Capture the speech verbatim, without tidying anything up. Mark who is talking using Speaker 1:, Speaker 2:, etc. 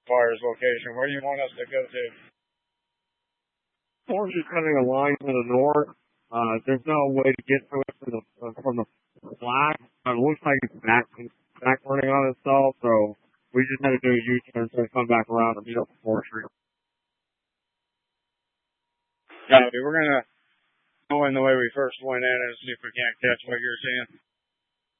Speaker 1: fire's location. Where do you want us to go to?
Speaker 2: Or just cutting a line to the north. Uh, there's no way to get to it from the, uh, from the flag. Uh, it looks like it's back, back running on itself, so we just had to do a U-turn so we come back around and meet up with forestry.
Speaker 1: Yeah, we're going to go in the way we first went in and see if we can't catch what you're seeing.